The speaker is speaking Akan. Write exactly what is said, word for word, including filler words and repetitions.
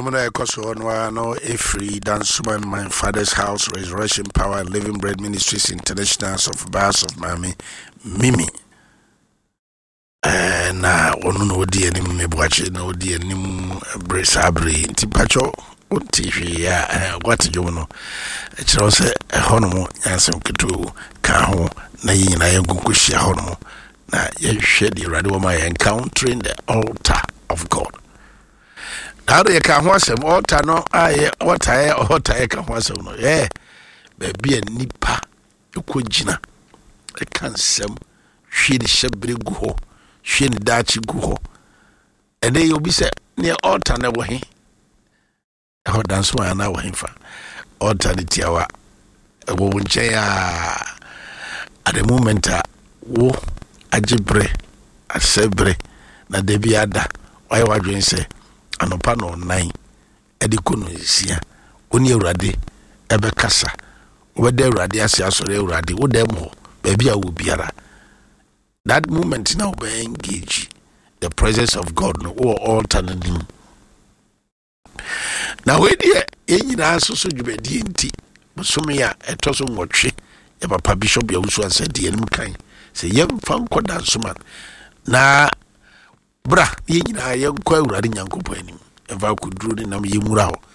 Namuna Ekoso no a free dance man, my father's house, Resurrection Power, Living Bread Ministries International of Bars of Mami, Mimi. Na onu no di anim me boache na odi anim bresabri ntipacho ontihwe ya gwatjo no e kire se e hono yansem ketu ka ho na yina yenkunkuhia hono na yehwe di radio wo ma encountering the altar of God. Now you can want some altar no aye what I altar can want some no yeah baby nipa ekogina e kan sem hwe di shebre gu ho hwe ni dachi gu ho e dey obi se ne altar na wo he e ho dance one na wo he fa altar ni tiawa e wo nche ya at the moment wo ajibre asebre na debi ada why wadwen se anopa no nine edikono isia oni awurade ebe kasa wede awurade ase asore awurade wo dem ho baabi a wo biara that moment now be engage the presence of God no or alternative now we dey enyina asoso dwubedi enti musome ya etoso nwotwe ya papa bishop ya wusu anse de enim kan se yem fan koda nsoma na bra yenyina yenkwa awurade nyankopɔ anim eva kuduro ni nam yemura ho